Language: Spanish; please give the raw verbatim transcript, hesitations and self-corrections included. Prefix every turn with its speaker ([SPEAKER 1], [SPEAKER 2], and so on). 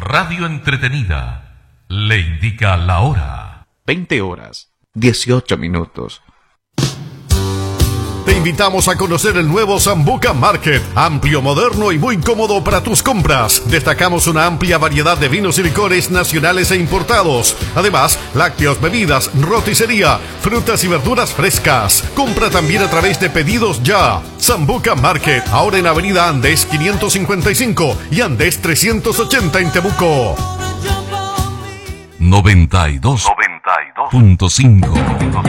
[SPEAKER 1] radio entretenida, le indica la hora.
[SPEAKER 2] veinte horas, dieciocho minutos.
[SPEAKER 3] Te invitamos a conocer el nuevo Sambuca Market, amplio, moderno y muy cómodo para tus compras. Destacamos una amplia variedad de vinos y licores nacionales e importados. Además, lácteos, bebidas, roticería, frutas y verduras frescas. Compra también a través de Pedidos Ya. Sambuca Market, ahora en Avenida Andes quinientos cincuenta y cinco y Andes trescientos ochenta en Temuco.
[SPEAKER 1] noventa y dos punto cinco